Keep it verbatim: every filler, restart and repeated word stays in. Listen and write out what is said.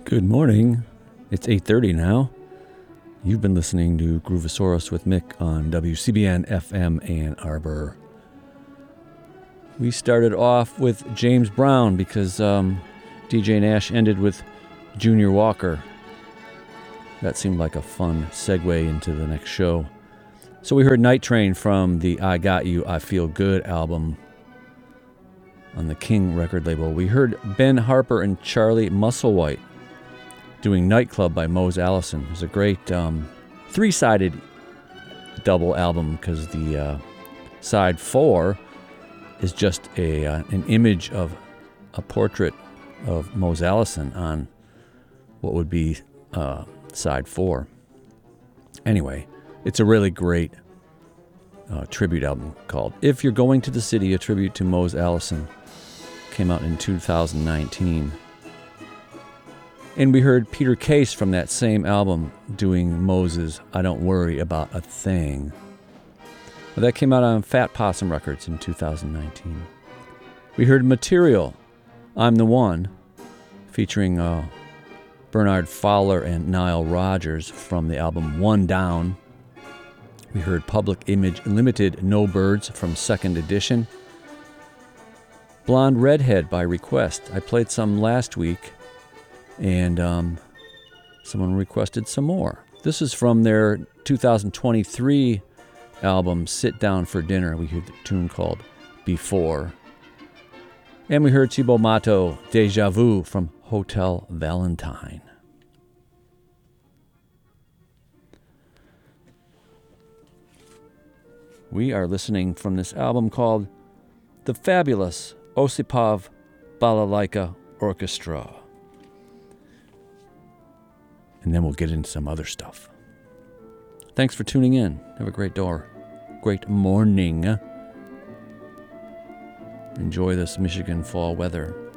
Good morning. It's eight thirty now. You've been listening to Groovosaurus with Mick on W C B N F M Ann Arbor. We started off with James Brown because um, D J Nash ended with Junior Walker. That seemed like a fun segue into the next show. So we heard Night Train from the I Got You, I Feel Good album on the King record label. We heard Ben Harper and Charlie Musselwhite doing Nightclub by Mose Allison. It was a great um, three-sided double album because the uh, side four is just a uh, an image of a portrait of Mose Allison on what would be uh, side four. Anyway, it's a really great uh, tribute album called If You're Going to the City, a tribute to Mose Allison. Came out in two thousand nineteen. And we heard Peter Case from that same album doing Moses' I Don't Worry About a Thing. Well, that came out on Fat Possum Records in two thousand nineteen. We heard Material, I'm the One, featuring uh, Bernard Fowler and Nile Rodgers from the album One Down. We heard Public Image Limited, No Birds from Second Edition. Blonde Redhead by Request. I played some last week. And um, someone requested some more. This is from their two thousand twenty-three album, Sit Down for Dinner. We heard the tune called Before. And we heard Thibaut Matto, Deja Vu from Hotel Valentine. We are listening from this album called The Fabulous Osipov Balalaika Orchestra. And then we'll get into some other stuff. Thanks for tuning in. Have a great door. Great morning. Enjoy this Michigan fall weather.